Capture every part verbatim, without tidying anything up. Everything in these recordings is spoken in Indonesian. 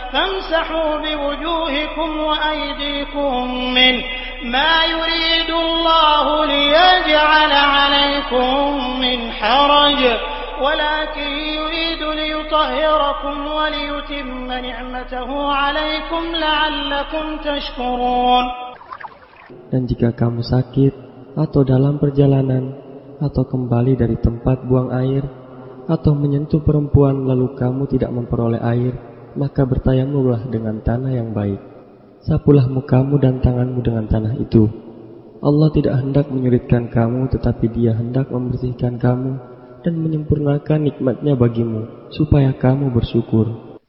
فامسحوا بوجوهكم وأيديكم منه ما يريد الله ليجعل عليكم من حرج ولكن يريد ليطهركم وليتم نعمته عليكم لعلكم تشكرون. Dan jika kamu sakit atau dalam perjalanan atau kembali dari tempat buang air atau menyentuh perempuan lalu kamu tidak memperoleh air, maka bertayamumlah dengan tanah yang baik. Sapulah mukamu dan tanganmu dengan tanah itu. Allah tidak hendak menyulitkan kamu, tetapi Dia hendak membersihkan kamu dan menyempurnakan nikmat-Nya bagimu, supaya kamu bersyukur.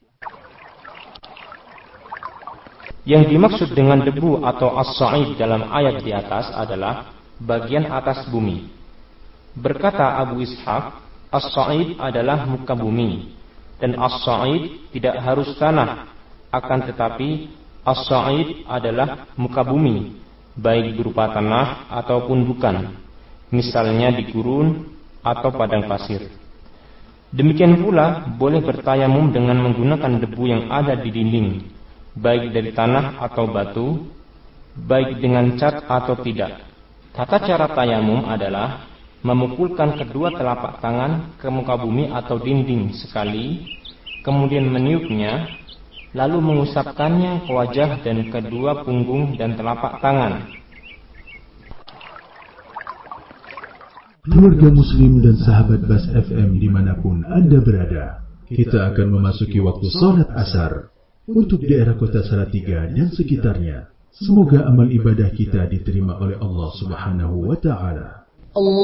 Yang dimaksud dengan debu atau as-sa'id dalam ayat di atas adalah bagian atas bumi. Berkata Abu Ishaq, as-sa'id adalah muka bumi, dan as-sa'id tidak harus tanah, akan tetapi as-sa'id adalah muka bumi, baik berupa tanah ataupun bukan, misalnya di gurun atau padang pasir. Demikian pula boleh bertayamum dengan menggunakan debu yang ada di dinding, baik dari tanah atau batu, baik dengan cat atau tidak. Tata cara tayamum adalah memukulkan kedua telapak tangan ke muka bumi atau dinding sekali, kemudian meniupnya, lalu mengusapkannya ke wajah dan kedua punggung dan telapak tangan. Keluarga Muslim dan sahabat Bas F M dimanapun Anda berada, kita akan memasuki waktu sholat asar. Untuk daerah kota Salatiga dan sekitarnya, semoga amal ibadah kita diterima oleh Allah Subhanahu wa Ta'ala.